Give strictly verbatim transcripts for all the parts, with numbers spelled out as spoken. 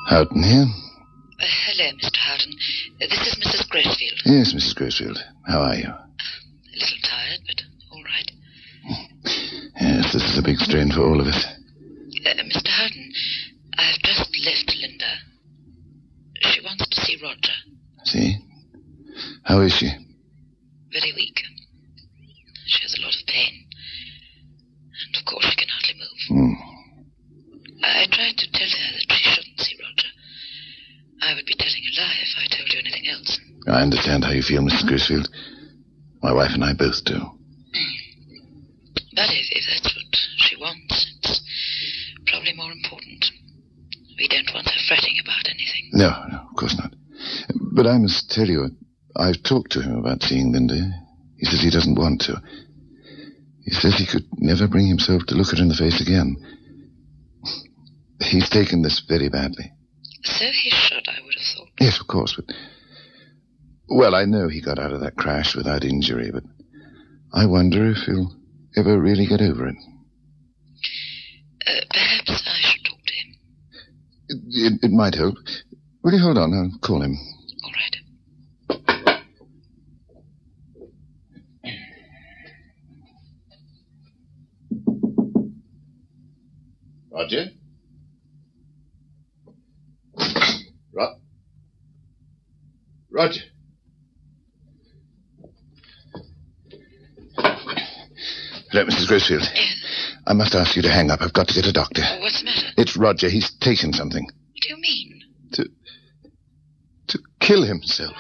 Houghton here? Uh, hello, Mister Houghton. Uh, this is Missus Gracefield. Yes, Missus Gracefield. How are you? A little tired, but all right. Yes, this is a big strain for all of us. Uh, Mister Houghton, I've just left Linda. She wants to see Roger. See? How is she? Very weak. She has a lot of pain. And of course she can hardly move. Hmm. I tried to tell her that she shouldn't see Roger. I would be telling a lie if I told you anything else. I understand how you feel, Missus Gracefield. My wife and I both do. But if, if that's what she wants, it's probably more important. We don't want her fretting about anything. No, no, of course not. But I must tell you, I've talked to him about seeing Linda. He says he doesn't want to. He says he could never bring himself to look her in the face again. He's taken this very badly. So he should, I would have thought. Yes, of course, but... Well, I know he got out of that crash without injury, but I wonder if he'll ever really get over it. Uh, perhaps I should talk to him. It, it, it might help. Will you hold on? I'll call him. All right. Roger? Ro- Roger? Hello, Missus Gracefield. Yes. I must ask you to hang up. I've got to get a doctor. Oh, what's the matter? It's Roger. He's taken something. What do you mean? To... to kill himself.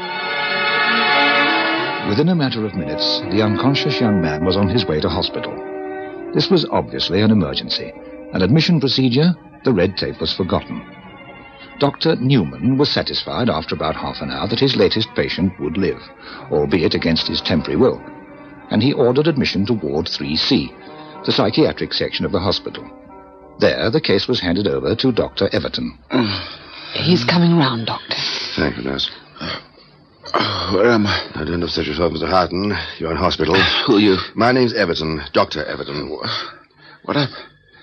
Within a matter of minutes, the unconscious young man was on his way to hospital. This was obviously an emergency. An admission procedure, the red tape was forgotten. Doctor Newman was satisfied after about half an hour that his latest patient would live, albeit against his temporary will, and he ordered admission to Ward three C, the psychiatric section of the hospital. There, the case was handed over to Doctor Everton. He's coming round, Doctor. Thank you, nurse. Oh, where am I? Now, don't upset yourself, Mister Houghton. You're in hospital. Who are you? My name's Everton, Doctor Everton. What happened?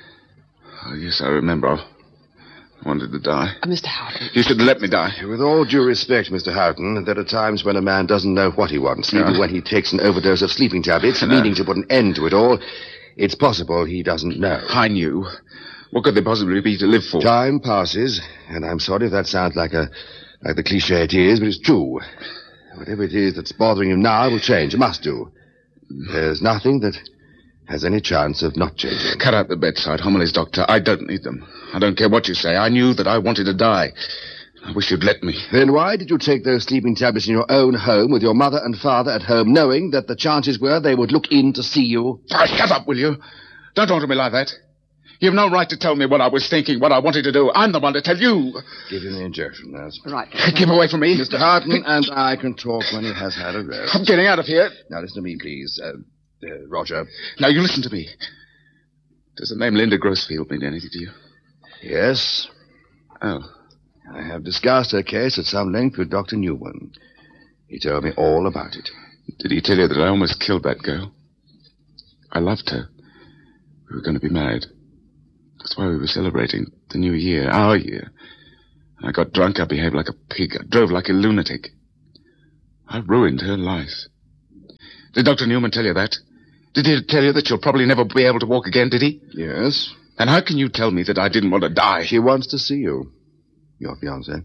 Oh, yes, I remember. I wanted to die. Uh, Mister Houghton. You shouldn't let me die. With all due respect, Mister Houghton, there are times when a man doesn't know what he wants. No. Even when he takes an overdose of sleeping tablets, No. meaning to put an end to it all, it's possible he doesn't know. I knew. What could there possibly be to live for? Time passes, and I'm sorry if that sounds like a like the cliche it is, but it's true. Whatever it is that's bothering him now will change. It must do. There's nothing that has any chance of not changing. Cut out the bedside homilies, Doctor. I don't need them. I don't care what you say. I knew that I wanted to die. I wish you'd let me. Then why did you take those sleeping tablets in your own home with your mother and father at home, knowing that the chances were they would look in to see you? Oh, shut up, will you? Don't talk to me like that. You've no right to tell me what I was thinking, what I wanted to do. I'm the one to tell you. Give him the injection, nurse. Right. Keep away from me. Mister Houghton and I can talk when he has had a rest. I'm getting out of here. Now listen to me, please. Uh, uh, Roger. Now, you listen to me. Does the name Linda Grossfield mean anything to you? Yes. Oh. I have discussed her case at some length with Doctor Newman. He told me all about it. Did he tell you that I almost killed that girl? I loved her. We were going to be married. That's why we were celebrating the new year, our year. I got drunk, I behaved like a pig, I drove like a lunatic. I ruined her life. Did Doctor Newman tell you that? Did he tell you that you'll probably never be able to walk again, did he? Yes. And how can you tell me that I didn't want to die? She wants to see you. Your fiancée.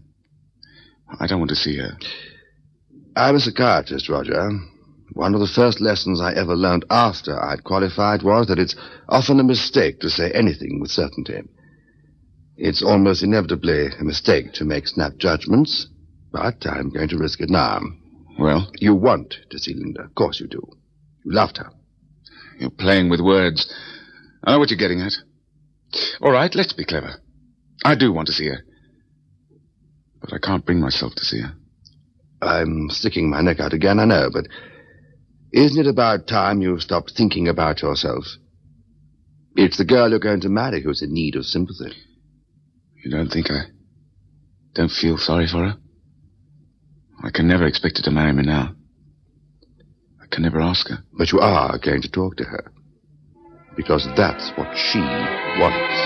I don't want to see her. I'm a psychiatrist, Roger. One of the first lessons I ever learned after I'd qualified was that it's often a mistake to say anything with certainty. It's almost inevitably a mistake to make snap judgments, but I'm going to risk it now. Well? You want to see Linda. Of course you do. You loved her. You're playing with words. I know what you're getting at. All right, let's be clever. I do want to see her. But I can't bring myself to see her. I'm sticking my neck out again, I know, but isn't it about time you stopped thinking about yourself? It's the girl you're going to marry who's in need of sympathy. You don't think I don't feel sorry for her? I can never expect her to marry me now. I can never ask her. But you are going to talk to her. Because that's what she wants.